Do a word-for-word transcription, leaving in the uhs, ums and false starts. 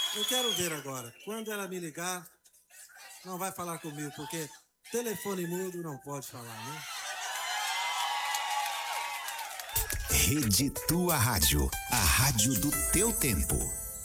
Eu quero ver agora. Quando ela me ligar, não vai falar comigo, porque telefone mudo não pode falar, né? Rede Tua Rádio, a rádio do teu tempo.